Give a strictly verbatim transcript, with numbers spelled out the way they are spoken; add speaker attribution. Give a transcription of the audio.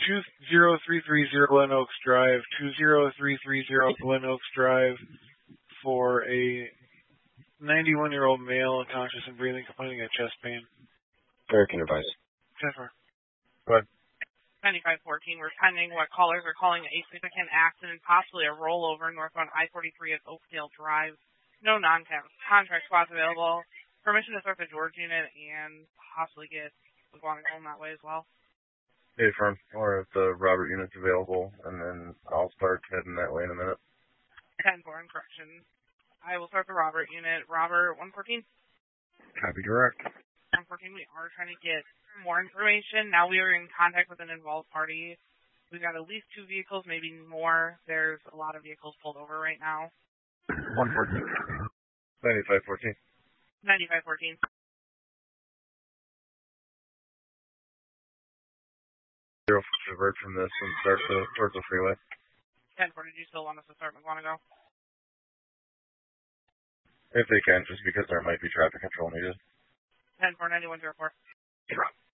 Speaker 1: two zero three three zero Glen Oaks Drive, two zero three three zero Glen Oaks Drive for a ninety-one-year-old male, unconscious and breathing, complaining of chest pain.
Speaker 2: American advice.
Speaker 1: ten four.
Speaker 2: Go ahead.
Speaker 3: ninety-five fourteen, we're pending what callers are calling a significant accident, possibly a rollover northbound I forty-three at Oakdale Drive. No non-contract spots available. Permission to start the George unit and possibly get the Guanaco home that way as well.
Speaker 2: Hey, firm. Or if the Robert unit's available, and then I'll start heading that way in a minute.
Speaker 3: ten four, in correction. I will start the Robert unit. Robert, one fourteen.
Speaker 2: Copy direct.
Speaker 3: one fourteen, we are trying to get more information. Now we are in contact with an involved party. We've got at least two vehicles, maybe more. There's a lot of vehicles pulled over right now.
Speaker 2: one fourteen. ninety-five fourteen.
Speaker 3: ninety-five fourteen.
Speaker 2: Zero, divert from this and start to, towards the freeway.
Speaker 3: ten four, did you still want us to start McGuanago?
Speaker 2: If they can, just because there might be traffic control needed.
Speaker 3: ten four, ninety-one zero four.